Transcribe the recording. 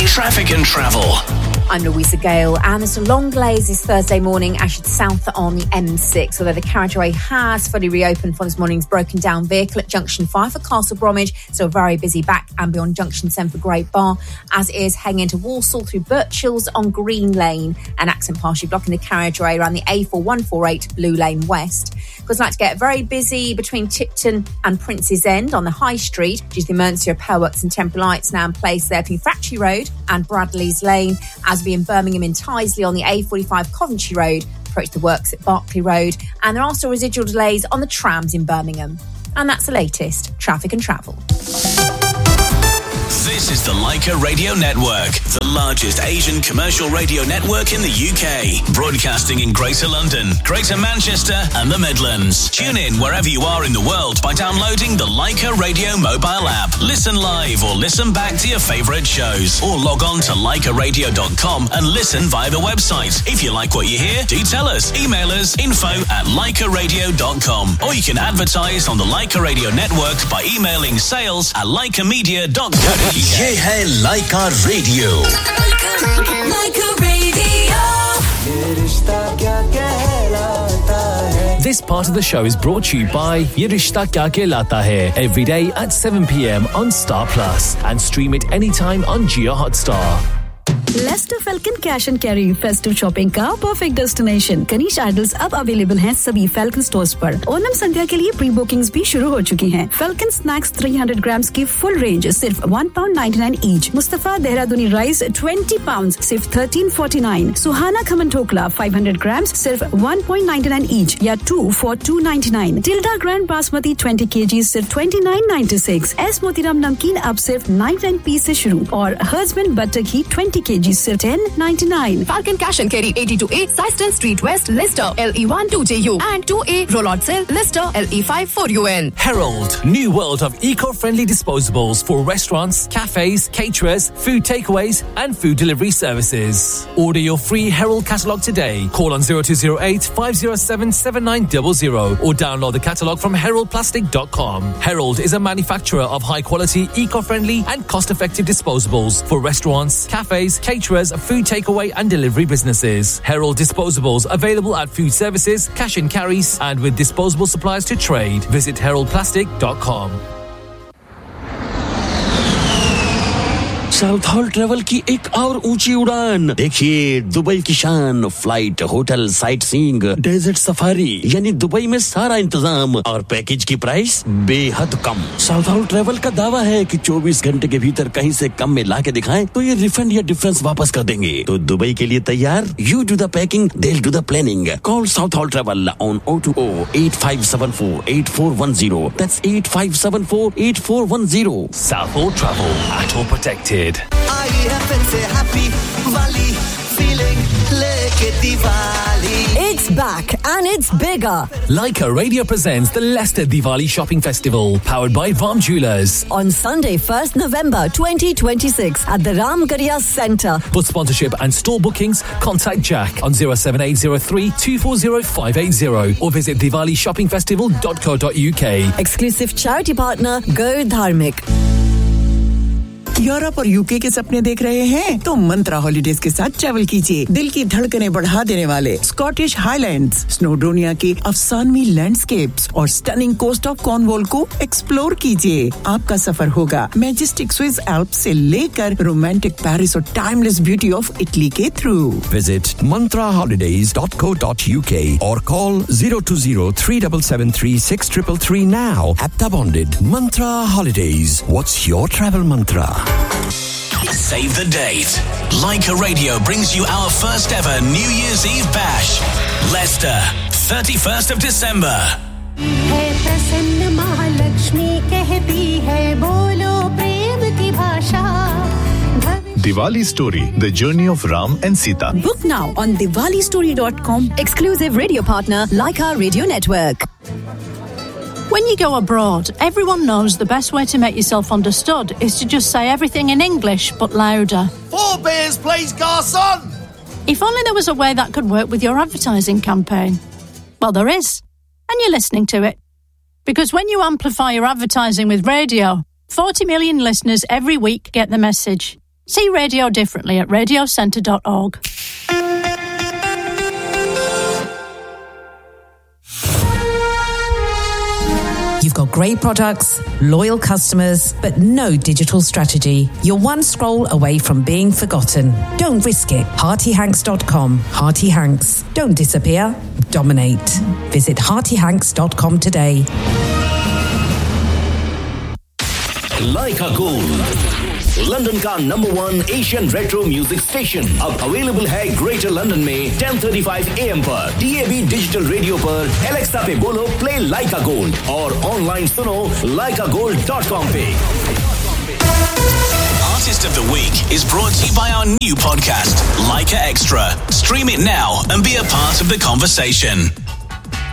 Traffic and travel. I'm Louisa Gale, and there's a long delays this Thursday morning actually south on the M6, although the carriageway has fully reopened for this morning's broken down vehicle at Junction 5 for Castle Bromwich, so very busy back and beyond Junction 7 for Great Bar, as it is heading into Walsall through Birchills on Green Lane, an accident partially blocking the carriageway around the A4148 Blue Lane West. It's like to get very busy between Tipton and Prince's End on the High Street due to the emergency repair works and temporary lights now in place there between Factory Road and Bradley's Lane, as we in Birmingham in Tyseley on the A45 Coventry Road, approach the works at Berkeley Road, and there are still residual delays on the trams in Birmingham. And that's the latest Traffic and Travel. This is the Leica Radio Network, the largest Asian commercial radio network in the UK. Broadcasting in Greater London, Greater Manchester and the Midlands. Tune in wherever you are in the world by downloading the Leica Radio mobile app. Listen live or listen back to your favourite shows. Or log on to leicaradio.com and listen via the website. If you like what you hear, do tell us. Email us info@leicaradio.com. Or you can advertise on the Leica Radio Network by emailing sales@leicamedia.co.uk. ये है लाइका radio. This part of the show is brought to you by Ye Rishta Kya Kehlata Hai, every day at 7 p.m. on Star Plus, and stream it anytime on Jio Hotstar. Lester falcon cash and carry festive shopping का perfect destination. Kanish idols अब available हैं सभी falcon stores पर। ओनम संध्या के लिए pre bookings भी शुरू हो चुकी हैं। फैल्कन स्नैक्स 300 ग्राम्स की फुल रेंज सिर्फ £1.99 ईच। मुस्तफा देहरादूनी राइस 20 पाउंड सिर्फ £13.49। सुहाना खमन ठोकला 500 ग्राम्स सिर्फ £1.99 ईच या 2 for £2.99। Tilde grand basmati 20 kg सिर्फ £29.96। एस मोतीराम नमकीन अब सिर्फ 99p से शुरू और हस्बैंड बटर घी 20 kg सिर्फ $10.99. Falcon Cash and Carry 82A Syston Street West, Leicester, LE1 2JU and 2A Rollard Sale, Leicester, LE5 4UN. Herald, new world of eco-friendly disposables for restaurants, cafes, caterers, food takeaways and food delivery services. Order your free Herald catalogue today. Call on 0208 507 7900 or download the catalogue from heraldplastic.com. Herald is a manufacturer of high-quality, eco-friendly and cost-effective disposables for restaurants, cafes, caterers, food takeaway and delivery businesses. Herald disposables available at food services, cash and carries and with disposable supplies to trade. Visit heraldplastic.com. South hall travel की एक और ऊंची उड़ान। देखिए Dubai की शान, flight, hotel, sight seeing, desert safari, यानी Dubai में सारा इंतजाम और पैकेज की प्राइस बेहद कम। साउथ हॉल ट्रेवल का दावा है कि 24 घंटे के भीतर कहीं से कम में ला के दिखाएं तो ये रिफंड या डिफरेंस वापस कर देंगे। तो दुबई के लिए तैयार? You do the packing, they'll do the planning. Call South Hall Travel on 020-8574-8410. That's 8574-8410. South Hall Travel, at all protected. It's back and it's bigger. Leica Radio presents the Leicester Diwali Shopping Festival, powered by Vam Jewellers. On Sunday, 1st November 2026 at the Ramgarhia Centre. For sponsorship and store bookings, contact Jack on 07803 240 580 or visit diwalishoppingfestival.co.uk. Exclusive charity partner, Go Dharmik. Europe और UK के सपने देख रहे हैं तो मंत्रा holidays के साथ travel कीजिए। दिल की धड़कनें बढ़ा देने वाले स्कॉटिश हाईलैंड्स, स्नोडोनिया के अफसानवी लैंडस्केप्स और स्टनिंग कोस्ट ऑफ कॉर्नवॉल को एक्सप्लोर कीजिए। आपका सफर होगा मैजेस्टिक स्विस एल्प्स से लेकर रोमांटिक पेरिस और टाइमलेस ब्यूटी ऑफ इटली के through. Visit mantraholidays.co.uk or call 020-3773-6333 now. Apta bonded. Mantra Holidays. What's your travel mantra? Save the date. Leica Radio brings you our first ever New Year's Eve bash. Leicester, 31st of December. Diwali Story, the journey of Ram and Sita. Book now on diwalistory.com. Exclusive radio partner, Leica Radio Network. When you go abroad, everyone knows the best way to make yourself understood is to just say everything in English, but louder. 4 beers, please, garçon! If only there was a way that could work with your advertising campaign. Well, there is. And you're listening to it. Because when you amplify your advertising with radio, 40 million listeners every week get the message. See radio differently at radiocentre.org. You've got great products, loyal customers, but no digital strategy. You're one scroll away from being forgotten. Don't risk it. HeartyHanks.com. Hearty Hanks. Don't disappear. Dominate. Visit HeartyHanks.com today. Leica Gold, London का number 1 Asian retro music station अब available है greater London में 10:35 AM पर DAB digital radio पर Alexa पे बोलो play लाइका gold और online सुनो leicagold.com पे. Artist of the Week is brought to you by our new podcast, Leica Extra. Stream it now and be a part of the conversation.